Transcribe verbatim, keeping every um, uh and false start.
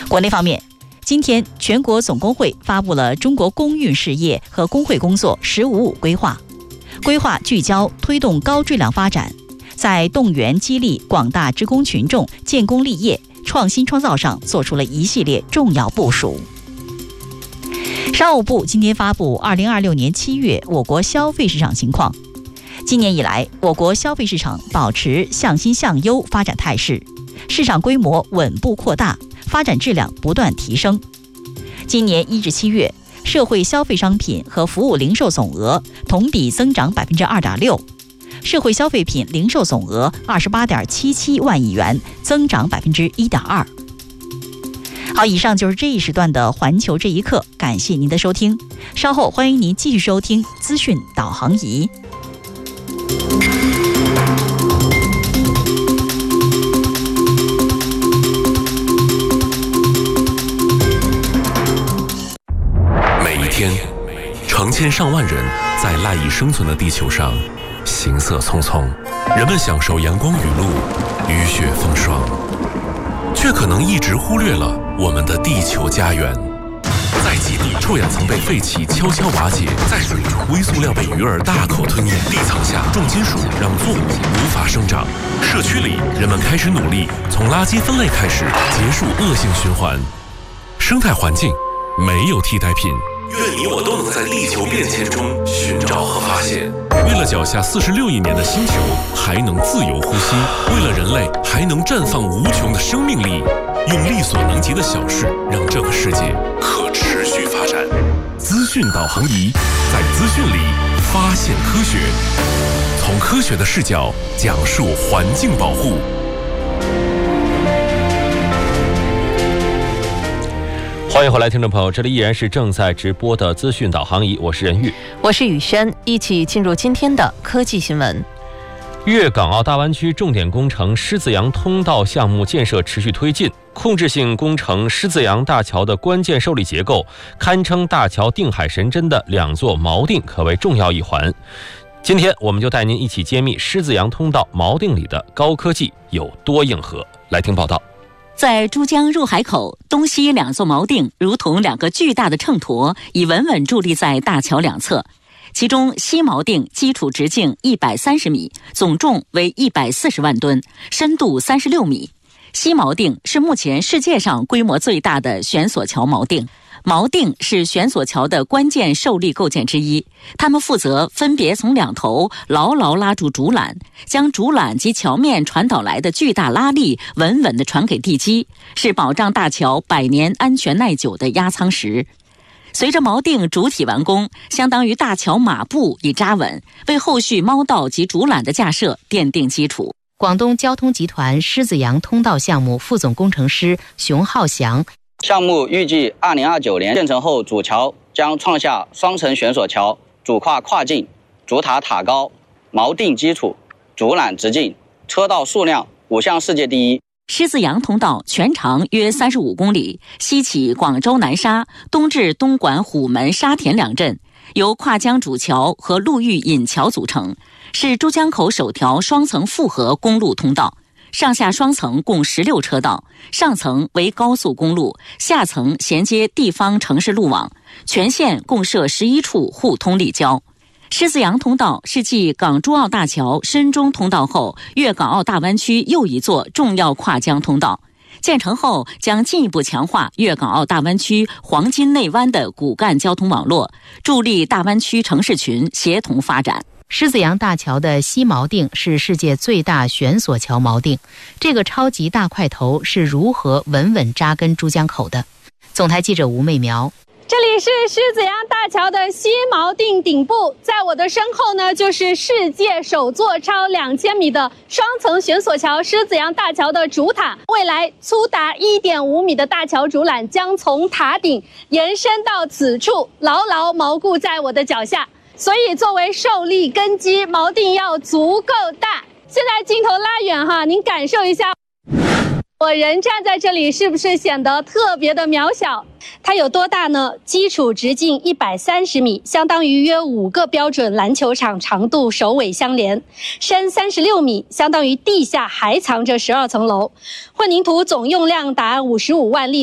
国内方面，今天全国总工会发布了中国工运事业和工会工作“十五五”规划，规划聚焦推动高质量发展，在动员激励广大职工群众建功立业、创新创造上做出了一系列重要部署。商务部今天发布二零二六年七月我国消费市场情况。今年以来，我国消费市场保持向新向优发展态势，市场规模稳步扩大，发展质量不断提升。今年一至七月，社会消费商品和服务零售总额同比增长百分之二点六，社会消费品零售总额二十八点七七万亿元，增长百分之一点二。好，以上就是这一时段的环球这一刻，感谢您的收听。稍后欢迎您继续收听资讯导航仪。 每一天，成千上万人在赖以生存的地球上行色匆匆，人们享受阳光雨露、雨雪风霜，却可能一直忽略了我们的地球家园。在极地，臭氧层被废气悄悄瓦解；在水中，微塑料被鱼儿大口吞咽；地层下，重金属让作物无法生长。社区里，人们开始努力从垃圾分类开始，结束恶性循环。生态环境没有替代品。愿你我都能在地球变迁中寻找和发现。为了脚下四十六亿年的星球还能自由呼吸，为了人类还能绽放无穷的生命力，用力所能及的小事让这个世界可持续发展。资讯导航仪，在资讯里发现科学，从科学的视角讲述环境保护。 欢迎回来，听众朋友，这里依然是正在直播的资讯导航仪，我是任玉， 我是雨轩，一起进入今天的科技新闻。 粤港澳大湾区重点工程狮子洋通道项目建设持续推进，控制性工程狮子洋大桥的关键受力结构，堪称大桥定海神针的两座锚定可谓重要一环。今天我们就带您一起揭秘狮子洋通道锚定里的高科技有多硬核。来听报道。 在珠江入海口东西两座锚定如同两个巨大的秤砣，已稳稳伫立在大桥两侧。其中西锚定基础直径一百三十米，总重为一百四十万吨，深度三十六米。西锚定是目前世界上规模最大的悬索桥锚定。锚定是悬索桥的关键受力构件之一，它们负责分别从两头牢牢拉住竹缆，将竹缆及桥面传导来的巨大拉力稳稳地传给地基，是保障大桥百年安全耐久的压舱石。随着锚定主体完工，相当于大桥马步已扎稳，为后续锚道及竹缆的架设奠定基础。 广东交通集团狮子洋通道项目副总工程师熊浩翔， 项目预计二零二九年建成后，主桥将创下双层悬索桥、主跨跨境、主塔塔高、锚定基础、竹缆直径、车道数量五项世界第一。 狮子洋通道全长约三十五公里，西起广州南沙，东至东莞虎门沙田两镇，由跨江主桥和陆域引桥组成，是珠江口首条双层复合公路通道。上下双层共十六车道，上层为高速公路，下层衔接地方城市路网，全线共设十一处互通立交。狮子洋通道是继港珠澳大桥深中通道后，粤港澳大湾区又一座重要跨江通道。建成后将进一步强化粤港澳大湾区黄金内湾的骨干交通网络，助力大湾区城市群协同发展。 狮子洋大桥的西锚定是世界最大悬索桥锚定，这个超级大块头是如何稳稳扎根珠江口的？总台记者吴媚苗。 这里是狮子洋大桥的西锚定顶部，在我的身后呢，就是世界首座超两千米的双层悬索桥狮子洋大桥的主塔。未来粗达一点五米的大桥主缆将从塔顶延伸到此处，牢牢锚固在我的脚下。所以作为受力根基，锚定要足够大。现在镜头拉远哈，您感受一下，我人站在这里是不是显得特别的渺小？它有多大呢？基础直径一百三十米，相当于约五个标准篮球场长度首尾相连；深三十六米，相当于地下还藏着十二层楼。混凝土总用量达五十五万立